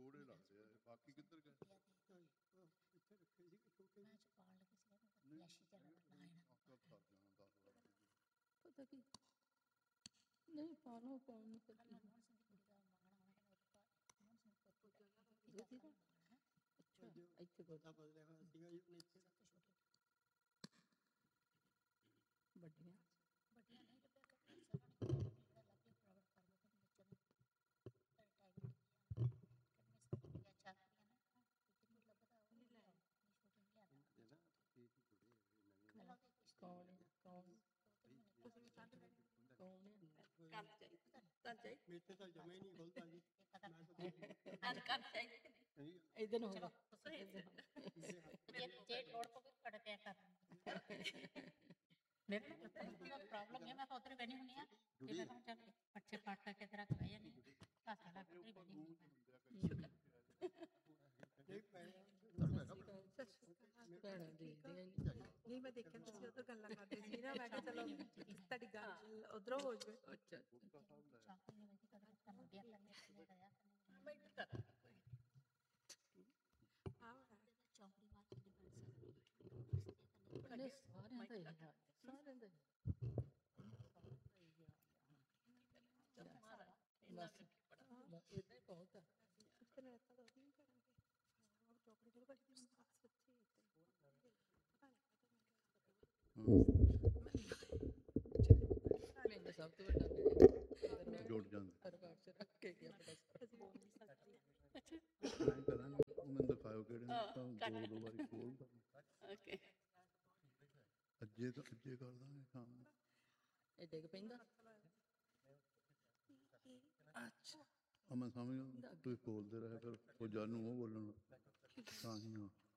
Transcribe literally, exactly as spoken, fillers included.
ਥੋੜੇ ਲੱਗਦੇ ਆ, ਬਾਕੀ ਕਿੱਧਰ ਗਏ? ਇੱਥੇ ਰੱਖੇ ਸੀ ਛੋਟੇ ਮੈਂ ਚ ਪਾਉਣ ਲੱਗੀ ਸੀ ਨਾ ਫਲੈਸ਼ੀ ਚੱਲ ਨਾ ਆਣਾ ਕਰ ਜਾਣਾ ਦਸ ਵਾਰ ਪਤਾ ਕੀ ਨਹੀਂ ਪਾਉਣਾ ਪਾਉਣ ਨੂੰ ਫਿਰ ਕੱਲ ਮੋਹਨ ਸਿੰਘ ਦੀ ਕੁੜੀ ਦਾ ਮੰਗਣਾ ਹੋਣਾ ਕਹਿੰਦਾ ਉਹਦਾ ਮੋਹਨ ਸਿੰਘ ਪੋਤੀ ਦਾ ਦੋਤੀ ਦਾ ਮੰਗਣਾ ਅੱਛਾ ਇੱਥੇ ਪਤਾ ਬਦਲਿਆ ਹੋਇਆ ਸੀਗਾ ਜੀ ਉਹਨੇ ਇੱਥੇ ਸਭ ਤੋਂ ਛੋਟੀ ਵੱਡੀਆਂ ਵੱਡੀਆਂ ਨਹੀਂ ਤੇ ਫਿਰ ਸਾਰਾ ਨਹੀਂ ਜਿਹੜਾ ਲੱਗੇ ਪ੍ਰਾਈਵੇਟ ਕਰ ਲਓ ਕਿ ਬੱਚੇ ਨੂੰ ਟਾਈਮ ਲੱਗਿਆ ਕਿੰਨੇ ਸਾਲ ਦੀਆਂ ਚਾਕਰੀਆਂ ਨੇ ਕਿੰਨੀ ਲੱਗਦਾ ਉਹ ਨਹੀਂ ਲੈ ਛੋਟੀ ਨਹੀਂ ਲਿਆਦਾ ਨਾ ਇਹ ਥੋੜੇ ਨਵੇਂ ਕੱਲ ਉਹਦੇ ਕਿਸ਼ਤ ਕੌਣ ਹੈ ਕੌਣ ਦੋ ਤਿੰਨ ਮਹੀਨੇ ਤੁਸੀਂ ਕੱਢ ਲੈਣੀ ਕੌਣ ਹੈ ਕਰ ਚਾਹੀਦਾ ਕਰ ਚਾਹੀਦਾ ਮੇਥੇ ਤਾਂ ਜਮਾ ਹੀ ਨਹੀਂ ਖੁੱਲਦਾ ਜੀ ਪਤਾ ਮੈਂ ਤਾਂ ਕਰ ਕਰ ਚਾਹੀਦਾ ਕਿ ਨਹੀਂ ਨਹੀਂ ਇਧਰ ਨੂੰ ਹੋਗਾ ਜੇ ਜੇ ਲੋੜ ਪਵੇ ਕੱਢ ਪਿਆ ਕਰ ਮੇਰੇ ਨਾਲ ਪ੍ਰੋਬਲਮ ਹੈ ਮੈਂ ਤਾਂ ਉਧਰ ਬੈਣੀ ਹੁੰਨੀ ਆ ਤੇ ਮੈਂ ਤਾਂ ਚੱਲ ਅੱਛੇ ਪਾਟਾ ਕੇ ਤਰ੍ਹਾਂ ਕਰਾਇਆ ਜਾਂਦੀ ਪਾਸਾ ਲਾ ਕੇ ਬੈਣੀ ਹੁੰਨੀ ਨਹੀਂ ਪੈਣਾ ਭੈਣਾਂ ਦੇਖਦੀਆਂ ਹੀ ਨਹੀਂ ਨਹੀਂ ਮੈਂ ਦੇਖਿਆ ਤੁਸੀਂ ਉਧਰ ਗੱਲਾਂ ਕਰਦੇ ਸੀ ਨਾ ਮੈਂ ਕਿਹਾ ਚਲੋ ਤੁਹਾਡੀ ਗੱਲ ਉਧਰੋਂ ਹੋ ਜਾਵੇ ਅੱਛਾ ਚਾਕਰੀ ਨਹੀਂ ਮਿਲਦੀ ਕਦਰ ਕਰਨਾ ਬਿਆ ਕਰਨੇ ਤੇ ਰਿਹਾ ਮੈਂ ਵੀ ਕਰ ਆਹ ਚੌਂਕੜੀ ਮਾਰ ਕੇ ਡਿਫੈਂਸ ਕਰਨੀ ਨਹੀਂ ਸਾਰਿਆਂ ਦਾ ਹੀ ਹਾਲ ਹੈ, ਸਾਰਿਆਂ ਦਾ ਹੀ। ਬਸ ਇਦਾਂ ਹੀ ਬਹੁਤ ਆ ਉੱਥੇ ਰਹਿਤਾ ਤਾਂ ਨਹੀਂ ਕਰਾਂਗੇ ਉਹ ਚੌਕੜੀ ਥੋੜੀ ਬੜੀ ਸੱਚੀ ਪਤਾ ਨਹੀਂ ਮੈਨੂੰ ਸਭ ਤੋਂ ਵੱਡਾ ਮੇਰੇ ਜੁੜ ਜਾਂਦੇ ਪਰਿਵਾਰ ਚ ਰੱਖ ਕੇ ਗਿਆ ਬੜਾ ਮੈਂ ਕਰਾਂਗਾ ਉਹ ਮੈਨੂੰ ਦਿਖਾਓ ਕਿਹੜੇ ਨੇ ਤਾਂ ਦੋ ਦੋ ਵਾਰੀ ਖੋਲਦਾ ਓਕੇ ਅੱਜੇ ਤਾਂ ਅੱਜੇ ਕਰ ਦਾਂਗੇ ਸ਼ਾਮ ਨੂੰ ਇਹ ਡਿੱਗ ਪੈਂਦਾ ਆ ਮੈਂ ਸਮਝ ਗਿਆ ਤੁਸੀਂ ਬੋਲਦੇ ਰਹੇ ਫਿਰ ਉਹ ਜਾਨੂੰ ਉਹ ਬੋਲਣ ਤਾਂ ਹੀ ਆ